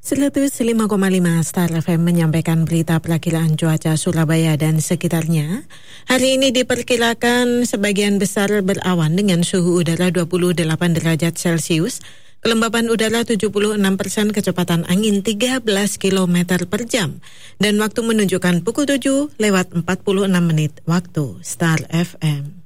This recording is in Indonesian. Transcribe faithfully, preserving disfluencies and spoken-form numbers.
seratus lima koma lima Star F M menyampaikan berita perakilan cuaca Surabaya dan sekitarnya. Hari ini diperkirakan sebagian besar berawan dengan suhu udara dua puluh delapan derajat Celcius, kelembapan udara tujuh puluh enam persen, kecepatan angin tiga belas kilometer per jam, dan waktu menunjukkan pukul tujuh lewat empat puluh enam menit waktu Star F M.